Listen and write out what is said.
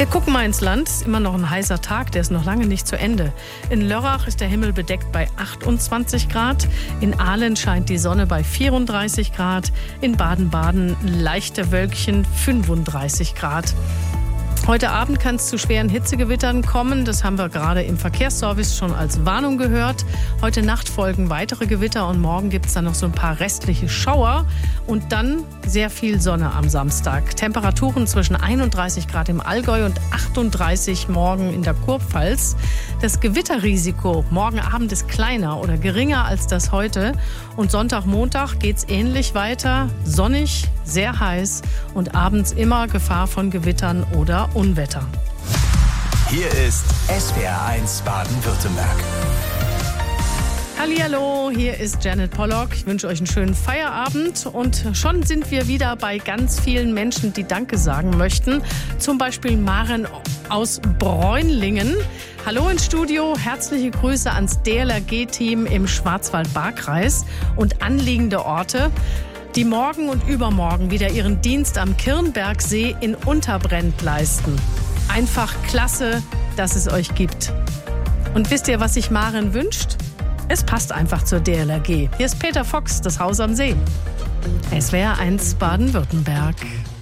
Wir gucken mal ins Land. Es ist immer noch ein heißer Tag, der ist noch lange nicht zu Ende. In Lörrach ist der Himmel bedeckt bei 28 Grad. In Ahlen scheint die Sonne bei 34 Grad. In Baden-Baden leichte Wölkchen, 35 Grad. Heute Abend kann es zu schweren Hitzegewittern kommen. Das haben wir gerade im Verkehrsservice schon als Warnung gehört. Heute Nacht folgen weitere Gewitter und morgen gibt es dann noch so ein paar restliche Schauer. Und dann sehr viel Sonne am Samstag. Temperaturen zwischen 31 Grad im Allgäu und 38 morgen in der Kurpfalz. Das Gewitterrisiko morgen Abend ist kleiner oder geringer als das heute. Und Sonntag, Montag geht es ähnlich weiter. Sonnig, sehr heiß und abends immer Gefahr von Gewittern oder Unwetter. Hier ist SWR1 Baden-Württemberg. Hallihallo, hier ist Janet Pollock. Ich wünsche euch einen schönen Feierabend. Und schon sind wir wieder bei ganz vielen Menschen, die Danke sagen möchten. Zum Beispiel Maren aus Bräunlingen. Hallo ins Studio, herzliche Grüße ans DLRG-Team im Schwarzwald-Baar-Kreis und anliegende Orte, die morgen und übermorgen wieder ihren Dienst am Kirnbergsee in Unterbrent leisten. Einfach klasse, dass es euch gibt. Und wisst ihr, was sich Maren wünscht? Es passt einfach zur DLRG. Hier ist Peter Fox, das Haus am See. SWR1 Baden-Württemberg.